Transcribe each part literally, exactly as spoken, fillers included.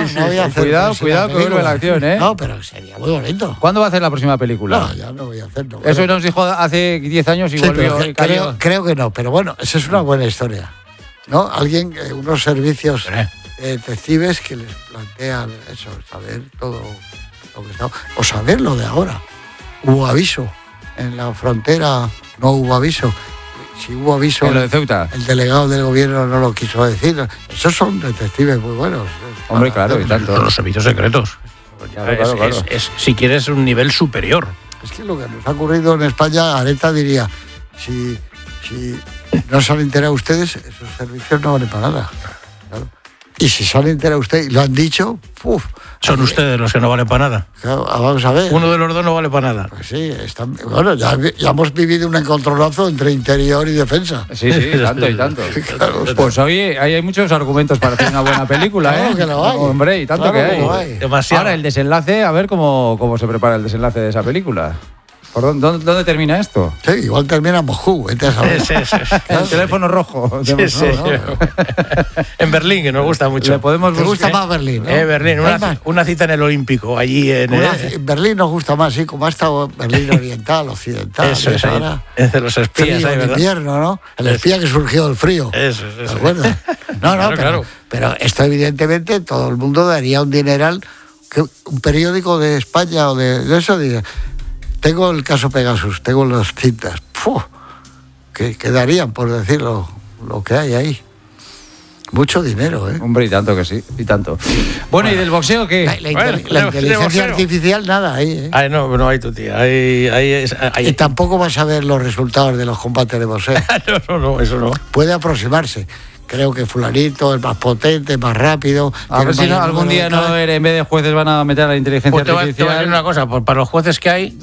sí, no voy a hacer cuidado, cuidado que vuelve la acción, ¿eh? No, pero sería muy bonito. ¿Cuándo va a hacer la próxima película? No, ya no voy a hacerlo. Eso nos dijo hace diez años y sí, volvió que, y cayó. Creo, creo que no, pero bueno, eso es una buena historia, ¿no? Alguien, eh, unos servicios eh, detectives que les plantean eso, saber todo lo que está... O saber lo de ahora. Hubo aviso. En la frontera no hubo aviso. Si hubo aviso... En lo de Ceuta. El delegado del gobierno no lo quiso decir. Esos son detectives muy buenos. Hombre, claro, y tanto. Son los servicios secretos. Claro, es, claro, claro. Es, es, si quieres, un nivel superior. Es que lo que nos ha ocurrido en España, Areta diría, si, si no se han enterado ustedes, esos servicios no valen para nada. Claro. Y si se han enterado ustedes y lo han dicho, ¡puf! Son ustedes los que no valen para nada. Claro, vamos a ver. Uno de los dos no vale para nada. Pues sí, están, bueno, ya, ya hemos vivido un encontronazo entre interior y defensa. Sí, sí, tanto y tanto. Claro, pues oye, ahí hay muchos argumentos para hacer una buena película, claro ¿eh? que lo hay. Hombre, y tanto Claro que que hay. lo hay. Demasiado. Ahora el desenlace, a ver cómo, cómo se prepara el desenlace de esa película. ¿Por dónde, dónde, dónde termina esto? Sí, igual termina en Moscú, vete a saber. Sí, sí, sí. El teléfono rojo. Sí, de sí. Moscú, ¿no? En Berlín, que nos gusta mucho. Le podemos Te gusta buscar- más Berlín, ¿no? Eh, Berlín, una, Hay más. una cita en el Olímpico, allí en... Una- eh, en Berlín nos gusta más, sí, como ha estado Berlín oriental, occidental. eso es, ahí, ahora. es de los espías, Frío ahí, en ¿verdad? invierno, ¿no? El espía que surgió del frío. Eso, eso, ¿Te eso. acuerdas? No, no, Claro, pero, claro. pero esto evidentemente todo el mundo daría un dineral. Que un periódico de España o de, de eso diría, tengo el caso Pegasus, tengo las cintas. ¡Puf! Que, que darían por decirlo lo que hay ahí. Mucho dinero, ¿eh? Hombre, y tanto que sí, y tanto. Bueno, ¿y del boxeo qué? La, la Bueno, intel- la de- inteligencia de boxeo. artificial, nada ahí, ¿eh? Ay, no, no hay tu tía. Ahí, ahí es, ahí- Y tampoco vas a ver los resultados de los combates de boxeo. no, no, no, eso no. Puede aproximarse. Creo que fulanito es más potente, más rápido. A ver tiene si no, mayor algún número día de no, cabezas. en vez de jueces van a meter a la inteligencia Pues te voy, a- te voy a artificial. decir una cosa, por- para los jueces que hay,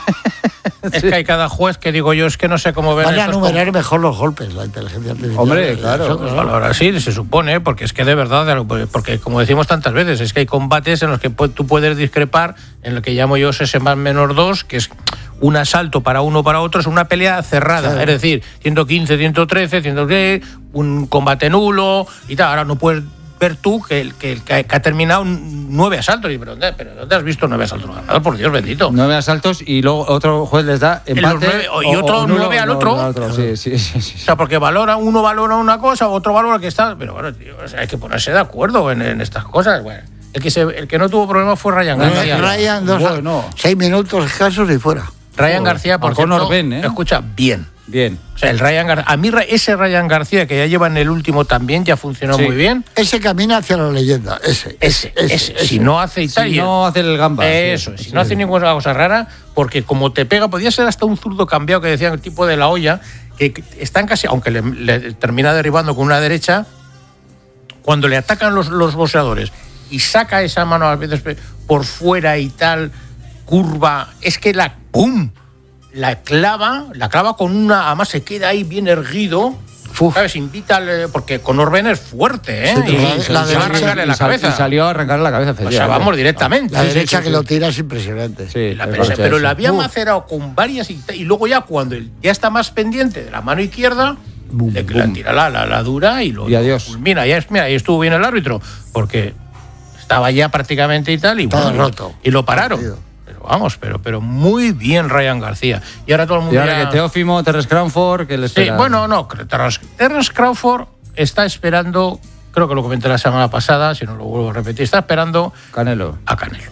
es que hay cada juez que digo yo, es que no sé cómo ven Van a estos numerar mejor los golpes, la inteligencia artificial. Hombre, Eh, claro. eso, com- Ahora sí, se supone, porque es que de verdad, porque como decimos tantas veces, es que hay combates en los que pu- tú puedes discrepar, en lo que llamo yo ese más menor dos, que es un asalto para uno para otro, es una pelea cerrada, Claro. es decir, ciento quince, ciento trece, ciento diez, un combate nulo y tal. Ahora no puedes ver tú que, el- que, el que ha- que ha terminado nueve asaltos. Y, ¿pero, dónde, ¿Pero dónde has visto nueve asaltos ganados? Por Dios bendito. Nueve asaltos y luego otro juez les da los empate. nueve- y otro nulo, nueve al no, otro. no, al otro. Sí, sí, sí, sí. O sea, porque valora, uno valora una cosa, otro valora que está... Pero bueno, tío, o sea, hay que ponerse de acuerdo en, en estas cosas. Bueno, el, que se, el que no tuvo problemas fue Ryan García. Ryan, dos, Bueno. seis minutos escasos y fuera. Ryan García, por A Conor cierto, Ben, ¿eh? escucha, bien. Bien. O sea, el Ryan Gar- a mí Ra- ese Ryan García que ya lleva en el último también ya funcionó Sí. muy bien. Ese camina hacia la leyenda, ese. Ese, ese, si no hace y tal, Si y- no hace el gamba. Eso, sí, si sí. no hace ninguna cosa rara, porque como te pega, podía ser hasta un zurdo cambiado que decían el tipo de la olla, que que están casi, aunque le, le termina derribando con una derecha, cuando le atacan los, los boxeadores y saca esa mano a veces por fuera y tal, curva, es que la ¡pum! La clava, la clava con una, además se queda ahí bien erguido. Uf. ¿Sabes? Invita al. Porque Conor Ben es fuerte, ¿eh? Sí, pero y, la- y se la va a derecha- arrancarle la Y sal- cabeza. y salió a arrancarle la cabeza. O sea, efectivamente. vamos directamente. La Sí, sí, derecha sí, que sí. lo tira es impresionante. Sí, La el pero, coche pero ese. la había Uh. macerado con varias y, y luego ya cuando él ya está más pendiente de la mano izquierda, Bum, le, bum. la tira la, la, la dura y lo Y adiós. fulmina. Ya es, mira, ahí estuvo bien el árbitro, porque estaba ya prácticamente y tal, y, Estaba bueno, roto. y lo pararon. Partido. Pero vamos, pero, pero muy bien Ryan García. Y ahora todo el mundo Y ahora ya- que Teófimo, Terrence Crawford, que le Sí, espera. bueno, no, Terrence, Terrence Crawford está esperando, creo que lo comenté la semana pasada, si no lo vuelvo a repetir, está esperando Canelo. a Canelo.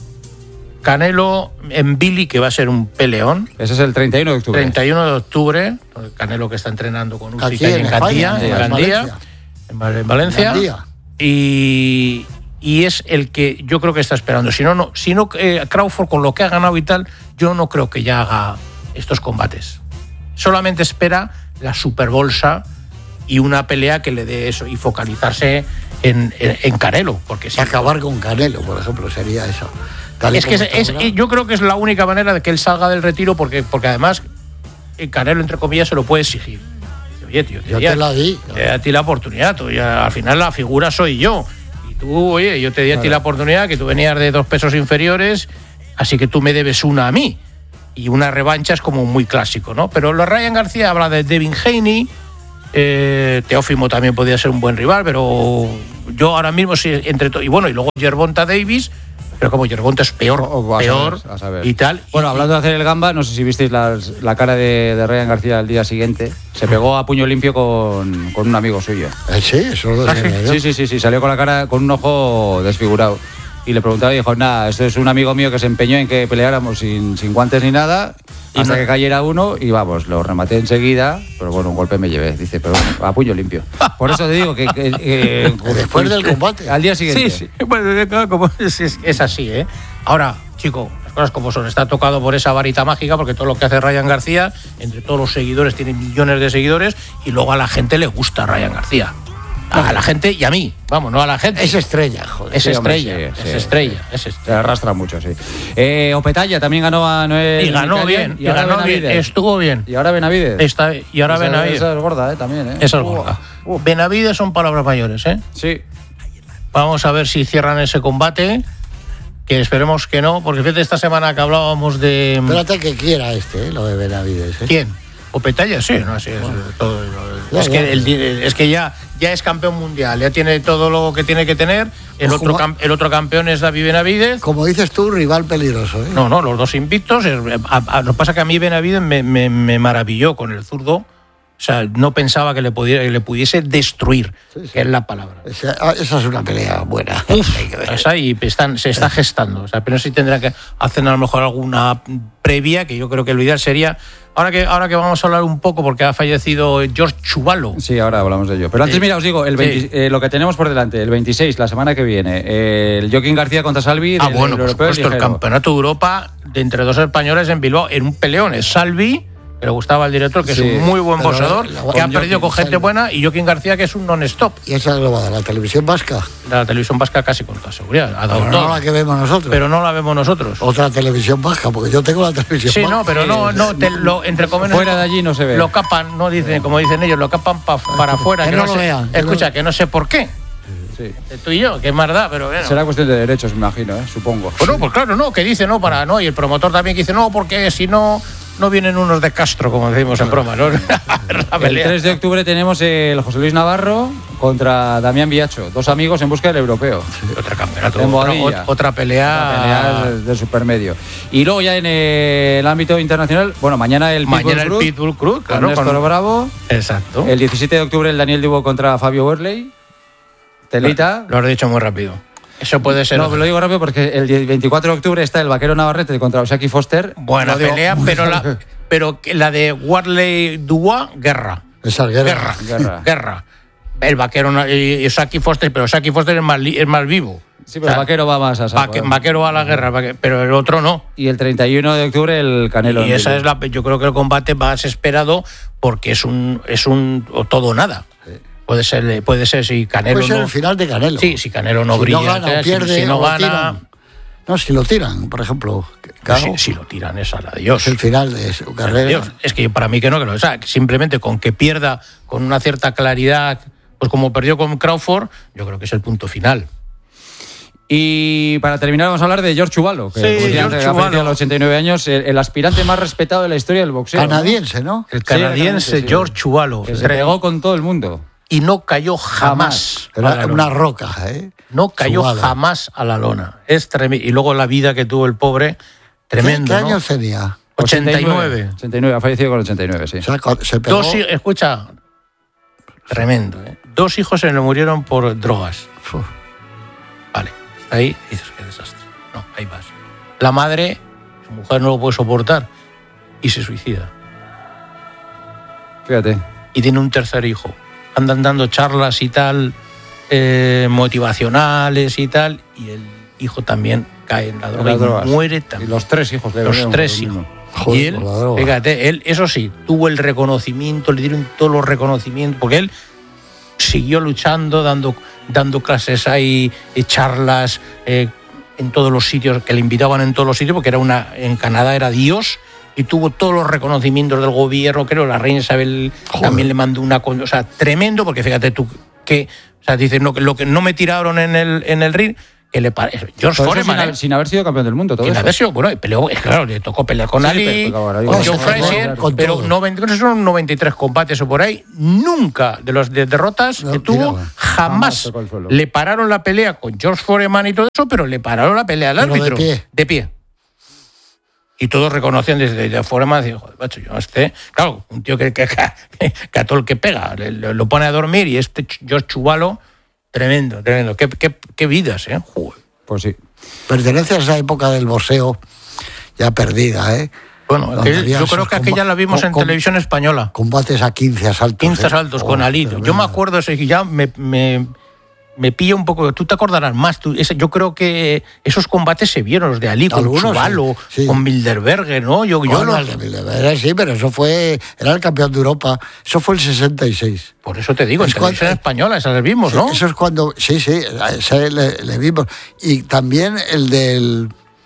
Canelo en Billy, que va a ser un peleón. Ese es el treinta y uno de octubre. treinta y uno de octubre, Canelo que está entrenando con Usyk Aquí ahí en en España, Gandía, en en Gandía, Valencia. en Val- en Valencia. Gandía. Y, y es el que yo creo que está esperando. Si no, no, si no eh, Crawford con lo que ha ganado y tal, yo no creo que ya haga estos combates. Solamente espera la superbolsa y una pelea que le dé eso y focalizarse en, en, en Canelo, porque si Acabar con Canelo, por ejemplo, sería eso. Tal y es que como es, está es- ahora. yo creo que es la única manera de que él salga del retiro, porque, porque además el Canelo, entre comillas, se lo puede exigir. Dice, oye, tío, Yo di a- te la di. te di a ti la oportunidad. Tú ya, al final la figura soy yo. Y tú, oye, yo te di a ti la oportunidad, que tú venías de dos pesos inferiores, así que tú me debes una a mí. Y una revancha es como muy clásico, ¿no? Pero lo Ryan García habla de Devin Haney, eh, Teófimo también podía ser un buen rival, pero yo ahora mismo sí, entre todo, y bueno, y luego Gervonta Davis, pero como Gervonta es peor, O- o a peor saber, a saber. y tal. Bueno, y, hablando de hacer el gamba, no sé si visteis las- la cara de, de Ryan García al día siguiente. Se pegó a puño limpio con, con un amigo suyo. Eh, Sí, eso lo decía yo. Sí, sí, sí, sí, salió con la cara, con un ojo desfigurado. Y le preguntaba y dijo, nada, esto es un amigo mío que se empeñó en que peleáramos sin, sin guantes ni nada, Y hasta no- que cayera uno y vamos, lo rematé enseguida, pero bueno, un golpe me llevé, dice, pero bueno, a puño limpio. Por eso te digo que... que- que- Después del combate. Al día siguiente. Sí, sí, bueno, claro, como es, es- es así, ¿eh? Ahora, chico, las cosas como son, está tocado por esa varita mágica, porque todo lo que hace Ryan García, entre todos los seguidores, tiene millones de seguidores, y luego a la gente le gusta Ryan García. A la gente y a mí, vamos, no a la gente. Es estrella, joder. Es Sí, hombre, estrella, sí, es sí, estrella, es Se estrella. arrastra mucho, sí. Eh, Opetaya también ganó a Noel. Y ganó Micalian, bien, y ganó bien, Benavides. estuvo bien. Y ahora Benavides. Está, y ahora Esa- Benavides. Esa es gorda, ¿eh? También, ¿eh? Esa es Uh, gorda. uh. Benavides son palabras mayores, ¿eh? Sí. Vamos a ver si cierran ese combate, que esperemos que no, porque fíjate, esta semana que hablábamos de... Espérate que quiera este, ¿eh? Lo de Benavides. ¿eh? ¿Quién? ¿O Petalla? Sí, no, sí, es, todo, Ya, es ya. que, el, es que ya, ya es campeón mundial, ya tiene todo lo que tiene que tener. El, Ojo, otro, ma- cam- el otro campeón es David Benavides. Como dices tú, rival peligroso. ¿eh? No, no, los dos invictos. Es- a- a- Lo que pasa es que a mí Benavides me, me, me maravilló con el zurdo. O sea, no pensaba que le, pudiera, que le pudiese destruir, Sí, sí. que es la palabra. Esa, ah, esa es una pelea buena. Hay que ver. O sea, y están, se está gestando. O sea, pero sí tendrá que hacer a lo mejor alguna previa, que yo creo que lo ideal sería. Ahora que, ahora que vamos a hablar un poco, porque ha fallecido George Chuvalo. Sí, ahora hablamos de ello. Pero antes, Sí. mira, os digo, el veinte, Sí. eh, lo que tenemos por delante, el veintiséis, la semana que viene, eh, el Joaquín García contra Salvi. Ah, del- bueno, del por europeo supuesto, el ligero. campeonato de Europa de entre dos españoles en Bilbao, en un peleón. Es Salvi, que le gustaba al director, que Sí, es un muy buen pero boxeador, la- que ha con perdido Joaquín con gente Salvi. buena, y Joaquín García, que es un non-stop. Y esa lo va a dar la televisión vasca. La televisión vasca casi con toda seguridad. Ha dado Pero todo. no la que vemos nosotros. Pero no la vemos nosotros. Otra televisión vasca, porque yo tengo la televisión Sí, vasca. no, pero no, no, te- lo, entre comillas, Fuera de allí no se ve. Lo capan, no dicen, como dicen ellos, lo capan pa- para afuera. Que que no lo sé- vean, que Escucha, no- que no sé por qué. Sí. Tú y yo, que es más da, pero bueno. Será cuestión de derechos, me imagino, ¿eh? Supongo. Pues no, pues claro, no, que dice no para no, y el promotor también que dice no, porque si no, no vienen unos de Castro, como decimos en broma, ¿no? La El pelea. tres de octubre tenemos el José Luis Navarro contra Damián Villacho, dos amigos en busca del europeo. Otro campeonato, En otra, Boadilla. otra pelea. La pelea del- del supermedio. Y luego ya en el ámbito internacional, bueno, mañana el Mañana el Cruz, Pitbull Cruz, con claro. Néstor con- Bravo. Exacto. El diecisiete de octubre el Daniel Dubo contra Fabio Werley. Telita. Lo has dicho muy rápido. Eso puede ser. No, me lo digo rápido porque el die- veinticuatro de octubre está el Vaquero Navarrete contra Osaki Foster. Buena Lo digo- pelea, pero la, pero que la de Warley Dubois, guerra. Esa guerra. Guerra. Guerra. Guerra. El vaquero no- y y Saki Foster, pero Saki Foster es más, li- es más vivo. Sí, pero el Vaquero va más a saco, Vaque- ¿eh? vaquero va a la guerra, vaque- pero el otro no. Y el treinta y uno de octubre el Canelo. Y esa en es la, yo creo que el combate más esperado porque es un, es un o todo o nada. Puede ser, puede ser si Canelo Puede ser no. el final de Canelo. Sí, si Canelo no Si brilla, no gana o si- pierde, si no o gana, tiran. No, si lo tiran, por ejemplo. Claro, si, si lo tiran es a la de Dios. es el final de su carrera. Dios, es que para mí que no, que no. O sea, que simplemente con que pierda con una cierta claridad, pues como perdió con Crawford, yo creo que es el punto final. Y para terminar vamos a hablar de George Chuvalo, que Sí, como decía George antes, ha fallecido Chuvalo. a los ochenta y nueve años, el, el aspirante más respetado de la historia del boxeo. ¿no? Canadiense, ¿no? El Sí, canadiense sí. George Chuvalo. Que se pegó con todo el mundo. Y no cayó jamás. a la Era lona. una roca, ¿eh? No cayó Chuvalo. jamás a la lona. Es tremendo. Y luego la vida que tuvo el pobre, tremendo. ¿Qué, qué ¿no? años tenía? ochenta y nueve. ochenta y nueve, ha fallecido con ochenta y nueve, sí. O sea, cu- se pegó. Dos, hi- escucha, tremendo. ¿eh? Dos hijos se le murieron por drogas. Uf. Vale, está ahí, dices, qué desastre. No, ahí vas. La madre, su mujer no lo puede soportar y se suicida. Fíjate. Y tiene un tercer hijo. Andan dando charlas y tal, eh, motivacionales y tal, y el hijo también cae en la droga las y drogas. muere Y también. los tres hijos le Los dieron tres lo mismo. hijos. Joder, y él, por la droga. fíjate, él, eso sí, tuvo el reconocimiento, le dieron todos los reconocimientos, porque él siguió luchando, dando, dando clases ahí, eh, charlas, eh, en todos los sitios, que le invitaban en todos los sitios, porque era una, en Canadá era Dios, y tuvo todos los reconocimientos del gobierno, creo, la reina Isabel Joder. también le mandó una... con- O sea, tremendo, porque fíjate tú, que, o sea, dices, no, lo que no me tiraron en el, en el ring, que le pare... George Todo eso Foreman, sin, haber, ¿eh? sin haber sido campeón del mundo, todo Sin eso. haber sido, bueno, peleó, claro, le tocó pelear con Sí, Ali, pero, claro, con ahí- Joe con Frazier, todo. pero noventa, no, son noventa y tres combates o por ahí, nunca de las de derrotas No, que tuvo, tiraba. Jamás jamás tocó el suelo. le pararon la pelea con George Foreman y todo eso, pero le pararon la pelea al Pero de árbitro. pie. De pie. Y todos reconocían desde de Foreman, digo, joder, macho, yo este, claro, un tío que, que, que, que a todo el que pega, le- le- lo pone a dormir y este ch- George Chuvalo, tremendo, tremendo. Qué, qué, qué vidas, ¿eh? Joder. Pues sí. Pertenece a esa época del boxeo ya perdida, ¿eh? Bueno, Donde aquel- había yo creo esos que aquella comba- la vimos com- en com- televisión española. Combates a quince asaltos. quince ¿eh? asaltos Oh, con Ali. Yo tremendo. me acuerdo, ese, y ya me, me, me pilla un poco. Tú te acordarás más. Tú, ese, yo creo que esos combates se vieron, los de Ali, con Algunos, Chuvalo, sí, sí. con Bilderberger, ¿no? Yo, yo Bueno, los- el de Bilderberg, sí, pero eso fue. Era el campeón de Europa. Eso fue el sesenta y seis. Por eso te digo, en Es televisión cuando- española, esas las vimos, Sí, ¿no? eso es cuando. Sí, sí, ese le, le vimos. Y también el del.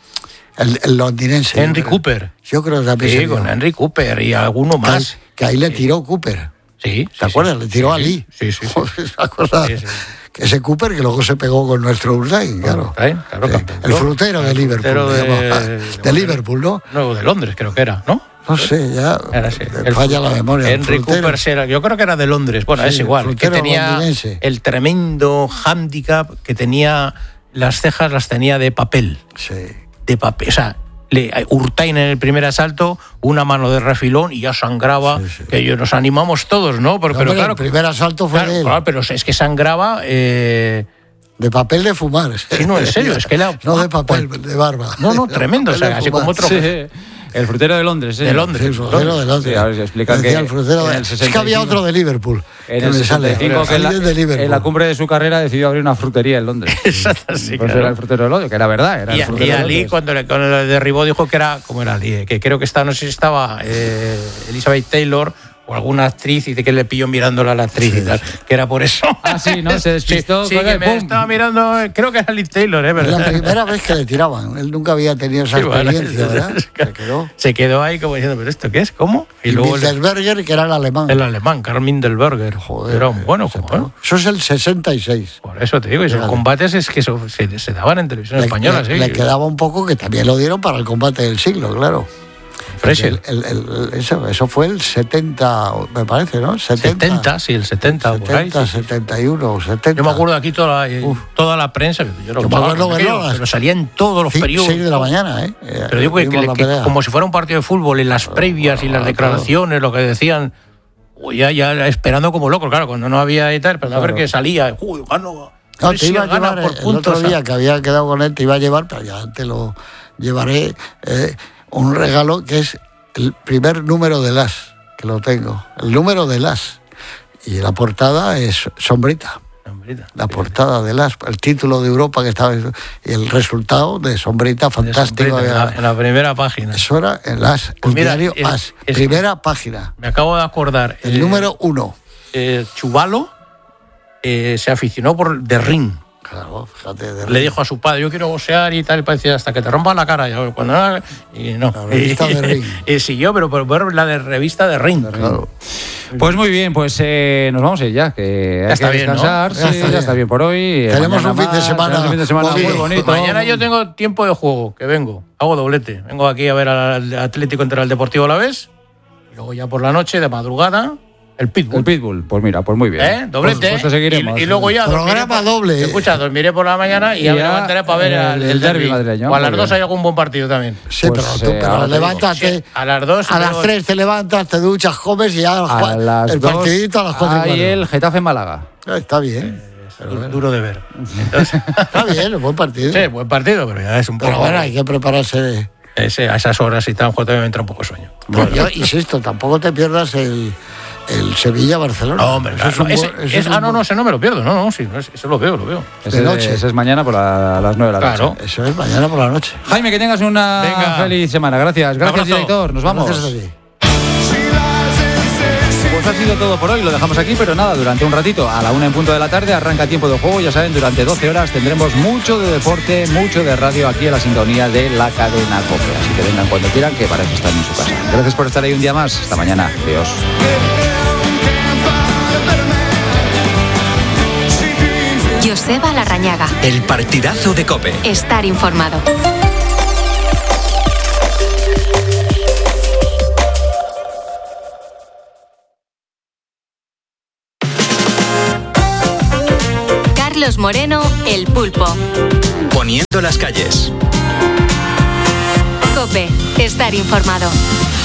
El, el londinense. Henry yo creo. Cooper. Yo creo que también Sí, se vio. con Henry Cooper y alguno Que- más. Que ahí le tiró Cooper. Sí. ¿Te acuerdas? Le tiró a Ali. Sí, sí, sí. Joder, esa cosa. Sí, sí. Que ese Cooper que luego se pegó con nuestro Urlain, claro. Urlain, claro, Sí, campeón. el frutero de El Liverpool. frutero le de- llamaba. de- De Liverpool, ¿no? No, de Londres creo que era, ¿no? No sé, ya. Era así. me falla la memoria. el Henry frutero. Cooper era, yo creo que era de Londres. Bueno, Sí, es igual. el Que frutero tenía londinense. el tremendo hándicap que tenía, las cejas las tenía de papel. Sí. De papel. O sea, le, Urtain en el primer asalto, una mano de refilón y ya sangraba. Sí, sí. Que yo, nos animamos todos, ¿no? Pero, No, pero pero claro. el primer asalto fue claro, de él. claro, pero es que sangraba. Eh, De papel de fumar. Sí, no, en serio, es que era- No de papel, de barba. no, no, tremendo. O Papel de sea, así fumar. como otro. Sí. El frutero de Londres, ¿eh? De Londres. Sí, el frutero de Londres. Sí, a ver si explican Decía que el frutero en de- el Es que sesenta y había cinco otro de Liverpool. En que el me sale. sesenta y cinco, que en la, Alguien de Liverpool. en la cumbre de su carrera decidió abrir una frutería en Londres. Exacto, sí, Pues claro. era el frutero de Londres, que era verdad. Era Y, el frutero y de Ali, Londres. cuando le, cuando le derribó, dijo que era. ¿Cómo era Ali? Eh, Que creo que estaba, no sé si estaba eh, Elizabeth Taylor o alguna actriz, y de que le pilló mirándola a la actriz y tal. Que era por eso. Ah, sí, ¿no? Se despistó, Sí, sí, colega, que y me ¡pum! estaba mirando. eh, Creo que era Liz Taylor, ¿eh? Es ¿verdad? la primera vez que le tiraban. Él nunca había tenido esa Sí, bueno, experiencia, ¿verdad? Se quedó. Se quedó ahí como diciendo, ¿pero esto qué es? ¿Cómo? Y, luego le- Bilderberger, que era el alemán. el alemán, Karl Mindelberger. Joder, Era un bueno se como, pegó. ¿eh? Eso es el sesenta y seis. Por eso te digo, esos Fíjate. combates es que eso se, se daban en televisión Le, española, le- sí. le quedaba un poco que también lo dieron para el combate del siglo, claro. Frazier. El- el- el- eso, eso fue el setenta, me parece, ¿no? setenta, sí, el setenta, por ahí. setenta, sí, sí. setenta y uno, setenta. Yo me acuerdo aquí toda la, eh, toda la prensa, que yo era Yo un me chaval, acuerdo aquello, verlo, pero salía en todos los Sí, periódicos. seis de la mañana, ¿eh? Eh, Pero digo que, vimos que- la que pelea. como si fuera un partido de fútbol, en las previas y las claro, declaraciones, lo que decían, uy, ya, ya esperando como loco, claro, cuando no había y tal, pero a ver Claro. qué salía, uy, gano, No, te Frazier iba a gana llevar por el puntos. otro día que había quedado con él, te iba a llevar, pero ya te lo llevaré, eh, un regalo que es el primer número de Las, que lo tengo, el número de Las. Y la portada es Sombrita, Sombrita. la portada de Las, el título de Europa que estaba, y el resultado de Sombrita, De fantástico. Sombrita, en, la, en la primera página. Eso era en Las, Pues el mira, diario es- As, es- primera página, Me acabo de acordar. el eh, número uno. eh, Chuvalo eh, se aficionó por The Ring. Claro, fíjate. de- Le dijo a su padre, yo quiero boxear y tal, y parecía hasta que te rompan la cara. Y, cuando, y no. La revista y, de Ring. Y siguió, pero por ver la de revista de Ring. Claro. Pues muy bien, pues eh, nos vamos a ir ya, que hay está que bien, ¿no? descansar. Ya Sí, está ya bien. está bien por hoy. eh, Tenemos mañana un fin de más, semana tenemos un fin de semana movido. muy bonito. Mañana yo tengo tiempo de juego, que vengo. Hago doblete. Vengo aquí a ver al Atlético contra el Deportivo Alavés. Y luego ya por la noche, de madrugada, el Pitbull. El Pitbull, pues mira, pues muy bien. ¿Eh? Doblete. Pues, pues te seguiremos. y, y luego ya. Programa dormiré por- doble. Escucha, dormiré por la mañana y, Y ya me ya, levantaré para ver el- al- el, el derbi derbi. madrileño, O a muy las dos bien. hay algún buen partido también. Sí, Pues, pero tú eh, pero ahora te levántate. Sí, a las dos. A las luego- tres te levantas, te duchas, comes y ya A las el dos partidito a las cuatro y hay cuarto. el Getafe en Málaga. Ah, está bien, Duro, duro de ver. Entonces, está bien, es buen partido. sí, buen partido, pero ya es un poco. Pero bueno, hay que prepararse. Ese- a esas horas y tal, joder, también me entra un poco de sueño. Bueno, yo insisto, tampoco te pierdas el, el Sevilla-Barcelona. No, hombre, Eso claro, es un ese- buen- eso es- es un ah, no, no, buen- ese no me lo pierdo, no, no, sí, no, eso lo veo, lo veo. Ese, noche. ese es mañana por la- a las nueve de la Claro. noche. Eso es mañana por la noche. Jaime, que tengas una Venga. feliz semana. Gracias, gracias, abrazo. director. Nos vamos. Gracias a ti. Pues ha sido todo por hoy, lo dejamos aquí, pero nada, durante un ratito, a la una en punto de la tarde, arranca tiempo de juego, ya saben, durante doce horas tendremos mucho de deporte, mucho de radio aquí en la sintonía de la cadena COPE, así que vengan cuando quieran, que para eso están en su casa. Gracias por estar ahí un día más, hasta mañana, adiós. José Joseba Larrañaga. El partidazo de COPE. Estar informado. Carlos Moreno, El Pulpo. Poniendo las calles. COPE. Estar informado.